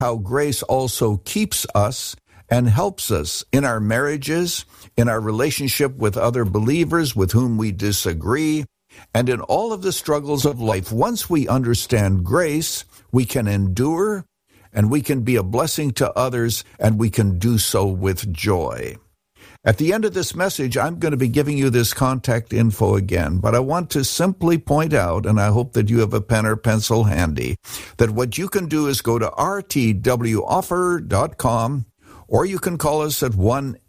how grace also keeps us and helps us in our marriages, in our relationship with other believers with whom we disagree, and in all of the struggles of life. Once we understand grace, we can endure, and we can be a blessing to others, and we can do so with joy. At the end of this message, I'm going to be giving you this contact info again, but I want to simply point out, and I hope that you have a pen or pencil handy, that what you can do is go to rtwoffer.com, or you can call us at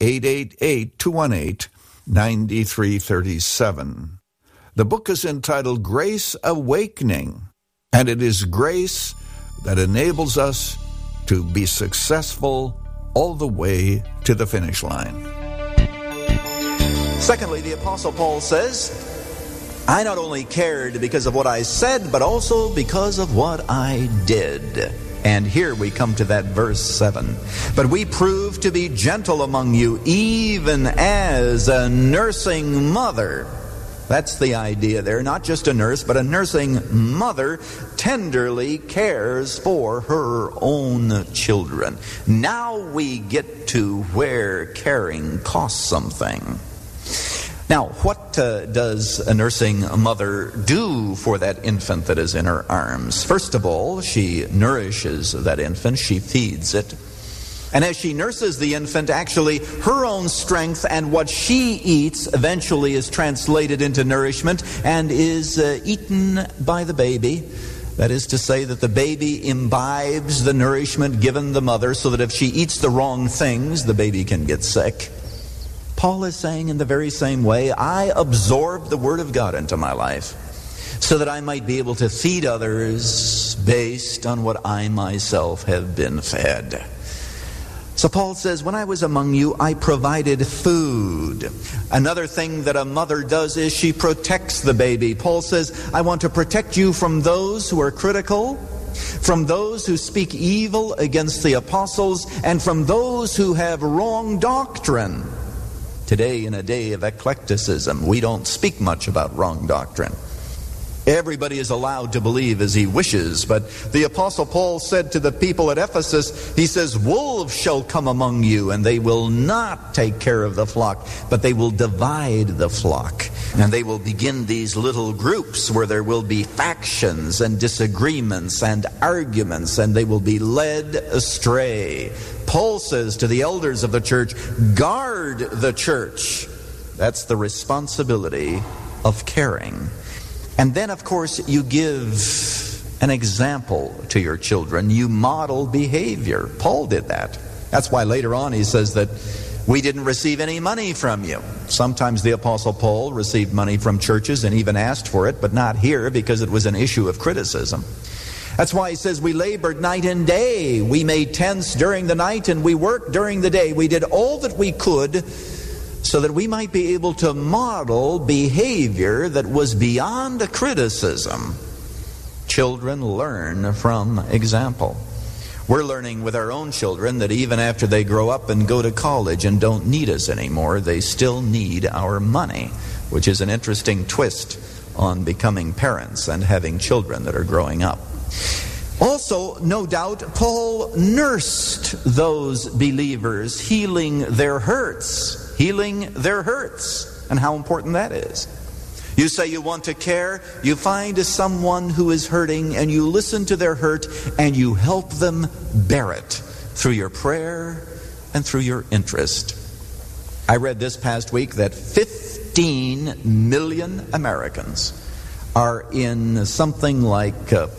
1-888-218-9337. The book is entitled Grace Awakening, and it is grace that enables us to be successful all the way to the finish line. Secondly, the Apostle Paul says, I not only cared because of what I said, but also because of what I did. And here we come to that verse 7. But we prove to be gentle among you, even as a nursing mother. That's the idea there. Not just a nurse, but a nursing mother tenderly cares for her own children. Now we get to where caring costs something. Now, what does a nursing mother do for that infant that is in her arms? First of all, she nourishes that infant. She feeds it. And as she nurses the infant, actually, her own strength and what she eats eventually is translated into nourishment and is eaten by the baby. That is to say that the baby imbibes the nourishment given the mother so that if she eats the wrong things, the baby can get sick. Paul is saying in the very same way, I absorb the Word of God into my life so that I might be able to feed others based on what I myself have been fed. So Paul says, when I was among you, I provided food. Another thing that a mother does is she protects the baby. Paul says, I want to protect you from those who are critical, from those who speak evil against the apostles, and from those who have wrong doctrine. Today, in a day of eclecticism, we don't speak much about wrong doctrine. Everybody is allowed to believe as he wishes, but the Apostle Paul said to the people at Ephesus, he says, wolves shall come among you, and they will not take care of the flock, but they will divide the flock. And they will begin these little groups where there will be factions and disagreements and arguments, and they will be led astray. Paul says to the elders of the church, guard the church. That's the responsibility of caring. And then, of course, you give an example to your children. You model behavior. Paul did that. That's why later on he says that we didn't receive any money from you. Sometimes the Apostle Paul received money from churches and even asked for it, but not here because it was an issue of criticism. That's why he says we labored night and day. We made tents during the night and we worked during the day. We did all that we could so that we might be able to model behavior that was beyond criticism. Children learn from example. We're learning with our own children that even after they grow up and go to college and don't need us anymore, they still need our money, which is an interesting twist on becoming parents and having children that are growing up. Also, no doubt, Paul nursed those believers, healing their hurts. Healing their hurts, and how important that is. You say you want to care, you find someone who is hurting, and you listen to their hurt, and you help them bear it through your prayer and through your interest. I read this past week that 15 million Americans are in something like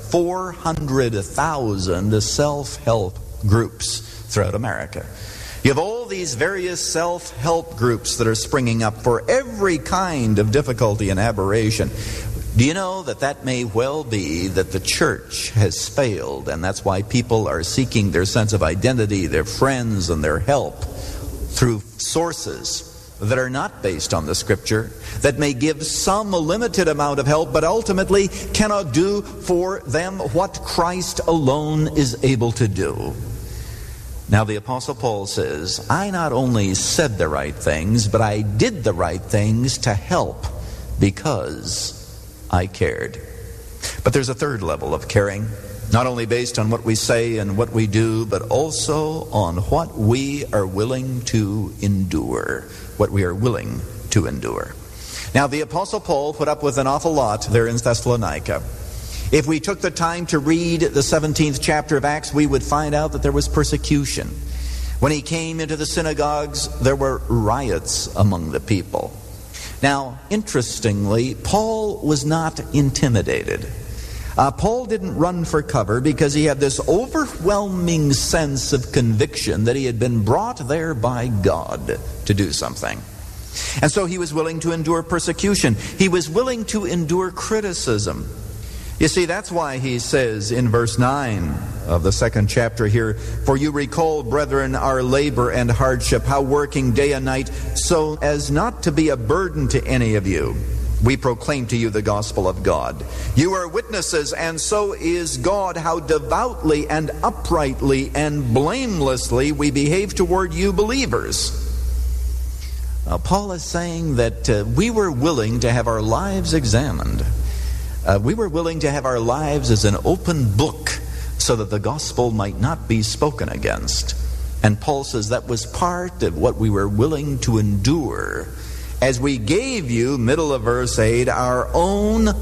400,000 self-help groups throughout America. You have all these various self-help groups that are springing up for every kind of difficulty and aberration. Do you know that that may well be that the church has failed, and that's why people are seeking their sense of identity, their friends, and their help through sources that are not based on the Scripture, that may give some a limited amount of help, but ultimately cannot do for them what Christ alone is able to do. Now the Apostle Paul says, I not only said the right things, but I did the right things to help because I cared. But there's a third level of caring. Not only based on what we say and what we do, but also on what we are willing to endure. What we are willing to endure. Now, the Apostle Paul put up with an awful lot there in Thessalonica. If we took the time to read the 17th chapter of Acts, we would find out that there was persecution. When he came into the synagogues, there were riots among the people. Now, interestingly, Paul was not intimidated. Paul didn't run for cover because he had this overwhelming sense of conviction that he had been brought there by God to do something. And so he was willing to endure persecution. He was willing to endure criticism. You see, that's why he says in verse 9 of the 2nd chapter here, "For you recall, brethren, our labor and hardship, how working day and night, so as not to be a burden to any of you, we proclaim to you the gospel of God. You are witnesses, and so is God, how devoutly and uprightly and blamelessly we behave toward you believers." Now, Paul is saying that we were willing to have our lives examined. We were willing to have our lives as an open book so that the gospel might not be spoken against. And Paul says that was part of what we were willing to endure as we gave you, middle of verse 8, our own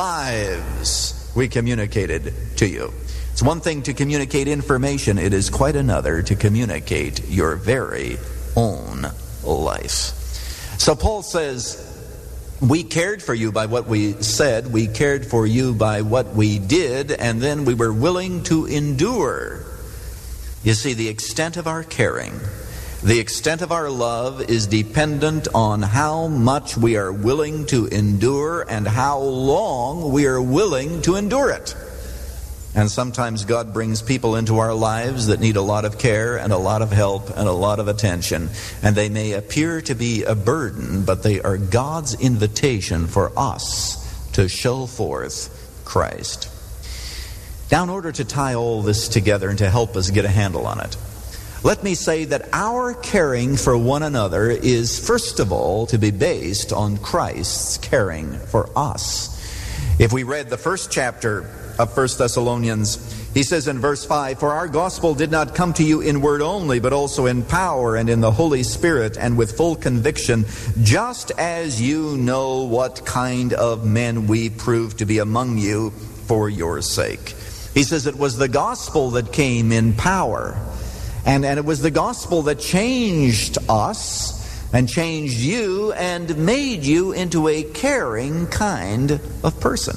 lives we communicated to you. It's one thing to communicate information. It is quite another to communicate your very own life. So Paul says, we cared for you by what we said, we cared for you by what we did, and then we were willing to endure. You see, the extent of our caring, the extent of our love is dependent on how much we are willing to endure and how long we are willing to endure it. And sometimes God brings people into our lives that need a lot of care and a lot of help and a lot of attention. And they may appear to be a burden, but they are God's invitation for us to show forth Christ. Now, in order to tie all this together and to help us get a handle on it, let me say that our caring for one another is, first of all, to be based on Christ's caring for us. If we read the first chapter of 1 Thessalonians, he says in verse 5, "For our gospel did not come to you in word only, but also in power and in the Holy Spirit and with full conviction, just as you know what kind of men we proved to be among you for your sake." He says it was the gospel that came in power. And it was the gospel that changed us and changed you and made you into a caring kind of person.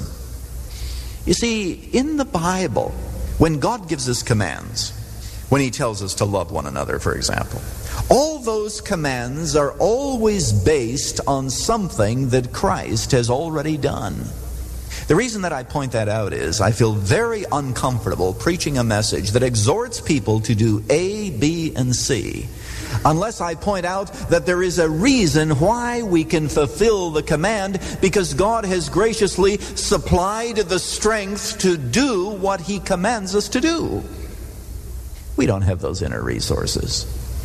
You see, in the Bible, when God gives us commands, when he tells us to love one another, for example, all those commands are always based on something that Christ has already done. The reason that I point that out is I feel very uncomfortable preaching a message that exhorts people to do A, B, and C, unless I point out that there is a reason why we can fulfill the command, because God has graciously supplied the strength to do what he commands us to do. We don't have those inner resources.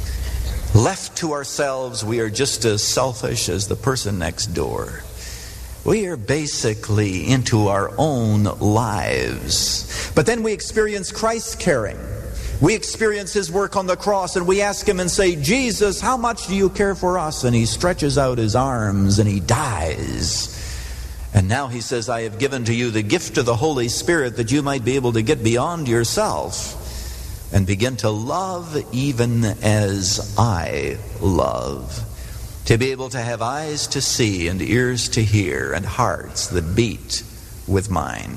Left to ourselves, we are just as selfish as the person next door. We are basically into our own lives. But then we experience Christ's caring. We experience his work on the cross, and we ask him and say, "Jesus, how much do you care for us?" And he stretches out his arms and he dies. And now he says, "I have given to you the gift of the Holy Spirit that you might be able to get beyond yourself and begin to love even as I love." To be able to have eyes to see and ears to hear and hearts that beat with mine.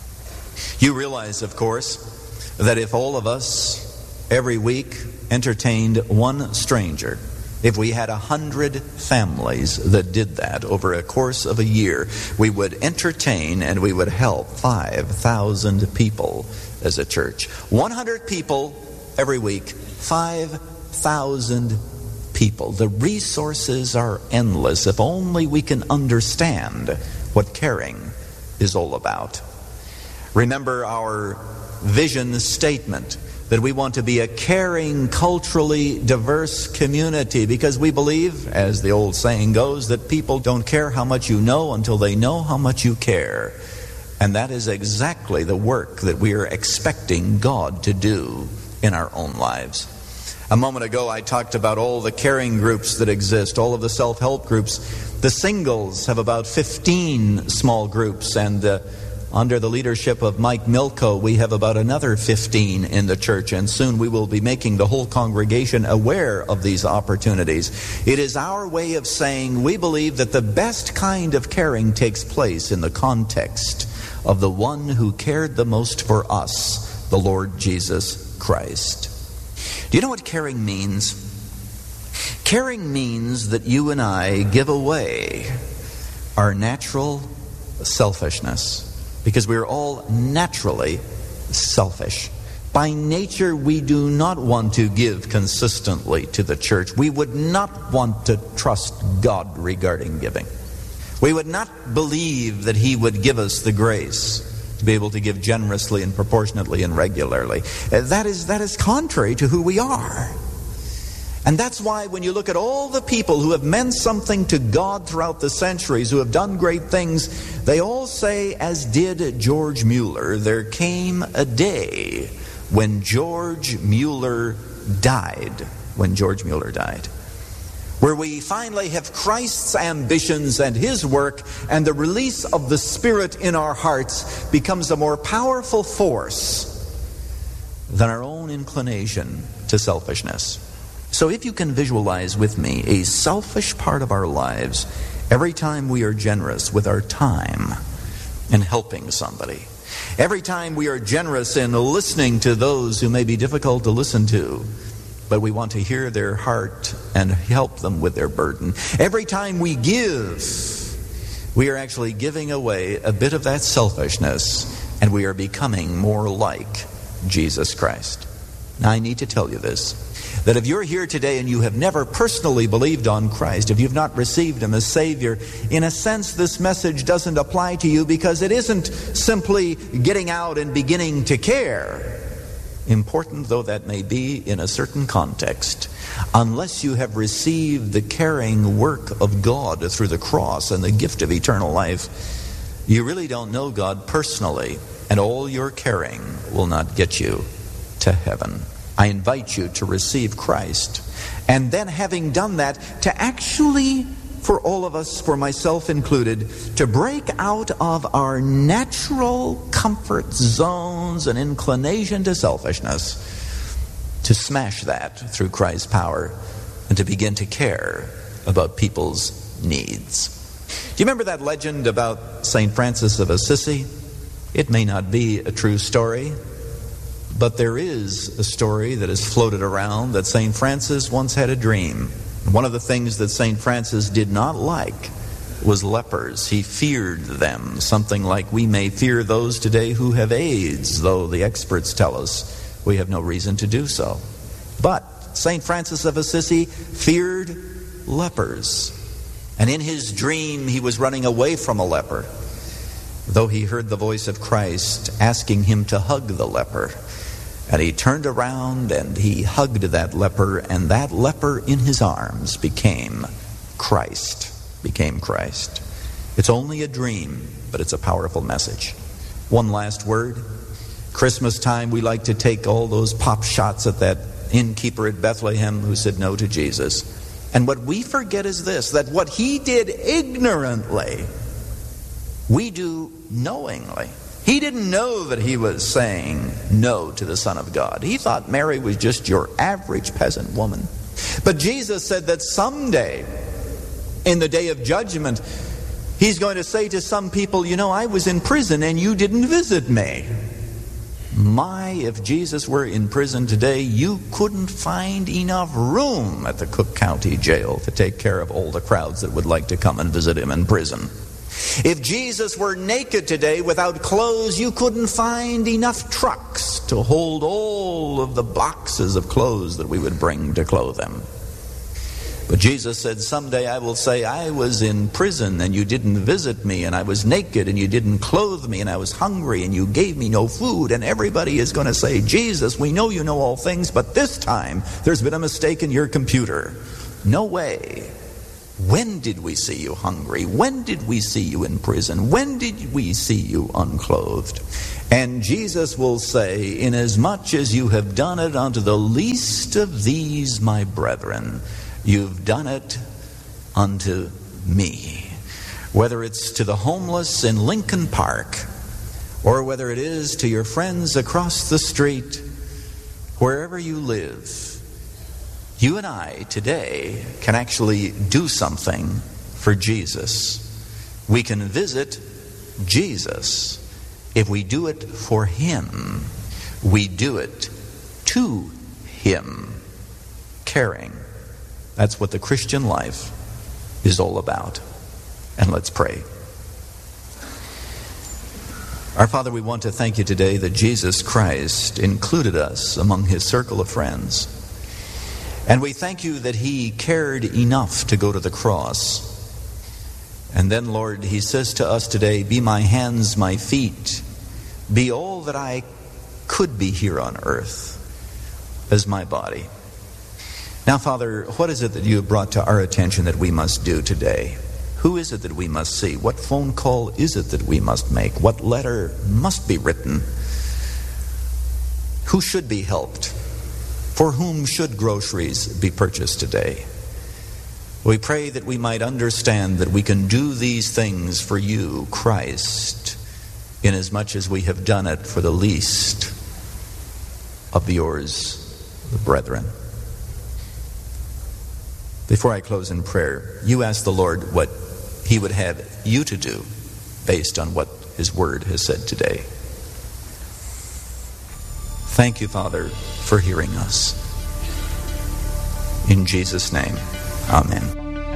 You realize, of course, that if all of us every week entertained one stranger, if we had 100 families that did that over a course of a year, we would entertain and we would help 5,000 people as a church. 100 people every week, 5,000 people. The resources are endless if only we can understand what caring is all about. Remember our vision statement that we want to be a caring, culturally diverse community, because we believe, as the old saying goes, that people don't care how much you know until they know how much you care. And that is exactly the work that we are expecting God to do in our own lives. A moment ago, I talked about all the caring groups that exist, all of the self-help groups. The singles have about 15 small groups, and under the leadership of Mike Milko, we have about another 15 in the church, and soon we will be making the whole congregation aware of these opportunities. It is our way of saying we believe that the best kind of caring takes place in the context of the one who cared the most for us, the Lord Jesus Christ. Do you know what caring means? Caring means that you and I give away our natural selfishness, because we are all naturally selfish. By nature, we do not want to give consistently to the church. We would not want to trust God regarding giving. We would not believe that He would give us the grace to be able to give generously and proportionately and regularly. That is contrary to who we are. And that's why when you look at all the people who have meant something to God throughout the centuries, who have done great things, they all say, as did George Mueller, there came a day when George Mueller died. When George Mueller died. Where we finally have Christ's ambitions and His work, and the release of the Spirit in our hearts becomes a more powerful force than our own inclination to selfishness. So if you can visualize with me a selfish part of our lives every time we are generous with our time in helping somebody, every time we are generous in listening to those who may be difficult to listen to, but we want to hear their heart and help them with their burden. Every time we give, we are actually giving away a bit of that selfishness, and we are becoming more like Jesus Christ. Now, I need to tell you this, that if you're here today and you have never personally believed on Christ, if you've not received Him as Savior, in a sense this message doesn't apply to you, because it isn't simply getting out and beginning to care, important though that may be in a certain context. Unless you have received the caring work of God through the cross and the gift of eternal life, you really don't know God personally, and all your caring will not get you to heaven. I invite you to receive Christ, and then having done that, to actually, for all of us, for myself included, to break out of our natural comfort zones and inclination to selfishness, to smash that through Christ's power, and to begin to care about people's needs. Do you remember that legend about St. Francis of Assisi? It may not be a true story, but there is a story that has floated around that St. Francis once had a dream. One of the things that St. Francis did not like was lepers. He feared them, something like we may fear those today who have AIDS, though the experts tell us we have no reason to do so. But St. Francis of Assisi feared lepers. And in his dream, he was running away from a leper, though he heard the voice of Christ asking him to hug the leper. And he turned around and he hugged that leper, and that leper in his arms became Christ. It's only a dream, but it's a powerful message. One last word. Christmas time, we like to take all those pop shots at that innkeeper at Bethlehem who said no to Jesus. And what we forget is this, that what he did ignorantly, we do knowingly. He didn't know that he was saying no to the Son of God. He thought Mary was just your average peasant woman. But Jesus said that someday, in the day of judgment, He's going to say to some people, you know, I was in prison and you didn't visit me. My, if Jesus were in prison today, you couldn't find enough room at the Cook County Jail to take care of all the crowds that would like to come and visit Him in prison. If Jesus were naked today without clothes, you couldn't find enough trucks to hold all of the boxes of clothes that we would bring to clothe Him. But Jesus said, someday I will say, I was in prison and you didn't visit me, and I was naked and you didn't clothe me, and I was hungry and you gave me no food. And everybody is going to say, Jesus, we know you know all things, but this time there's been a mistake in your computer. No way When did we see you hungry? When did we see you in prison? When did we see you unclothed? And Jesus will say, inasmuch as you have done it unto the least of these, my brethren, you've done it unto me. Whether it's to the homeless in Lincoln Park, or whether it is to your friends across the street, wherever you live, you and I today can actually do something for Jesus. We can visit Jesus. If we do it for Him, we do it to Him, caring. That's what the Christian life is all about. And let's pray. Our Father, we want to thank you today that Jesus Christ included us among His circle of friends. And we thank you that He cared enough to go to the cross. And then, Lord, He says to us today, be my hands, my feet, be all that I could be here on earth as my body. Now, Father, what is it that you have brought to our attention that we must do today? Who is it that we must see? What phone call is it that we must make? What letter must be written? Who should be helped? For whom should groceries be purchased today? We pray that we might understand that we can do these things for you, Christ, inasmuch as we have done it for the least of yours, the brethren. Before I close in prayer, you ask the Lord what He would have you to do based on what His Word has said today. Thank you, Father, for hearing us. In Jesus' name, amen.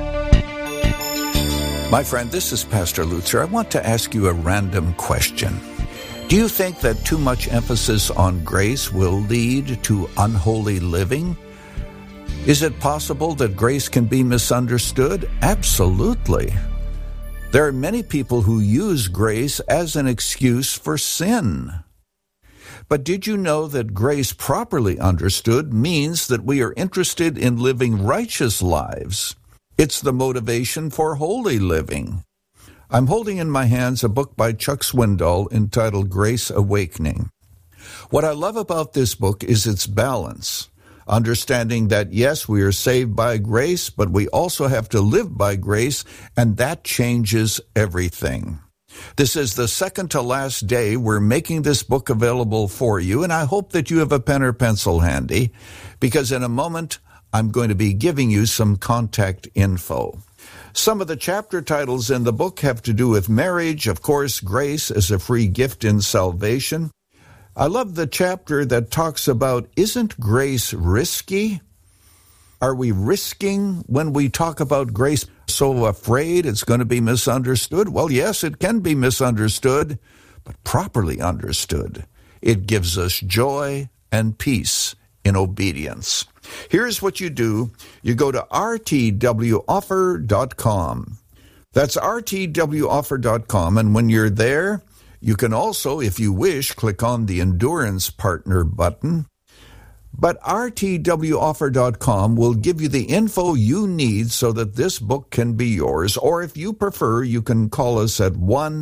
My friend, this is Pastor Lutzer. I want to ask you a random question. Do you think that too much emphasis on grace will lead to unholy living? Is it possible that grace can be misunderstood? Absolutely. There are many people who use grace as an excuse for sin. But did you know that grace properly understood means that we are interested in living righteous lives? It's the motivation for holy living. I'm holding in my hands a book by Chuck Swindoll entitled Grace Awakening. What I love about this book is its balance. Understanding that, yes, we are saved by grace, but we also have to live by grace, and that changes everything. This is the second to last day we're making this book available for you, and I hope that you have a pen or pencil handy, because in a moment, I'm going to be giving you some contact info. Some of the chapter titles in the book have to do with marriage, of course, grace as a free gift in salvation. I love the chapter that talks about, isn't grace risky? Are we risking when we talk about grace? So afraid it's going to be misunderstood? Well, yes, it can be misunderstood, but properly understood. It gives us joy and peace in obedience. Here's what you do. You go to rtwoffer.com. That's rtwoffer.com, and when you're there, you can also, if you wish, click on the Endurance Partner button. But rtwoffer.com will give you the info you need so that this book can be yours. Or if you prefer, you can call us at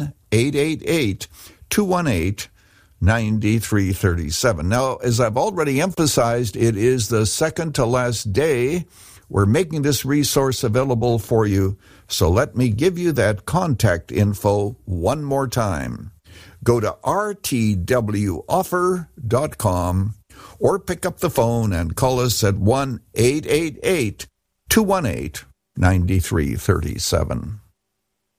1-888-218-9337. Now, as I've already emphasized, it is the second to last day. We're making this resource available for you. So let me give you that contact info one more time. Go to rtwoffer.com or pick up the phone and call us at 1-888-218-9337.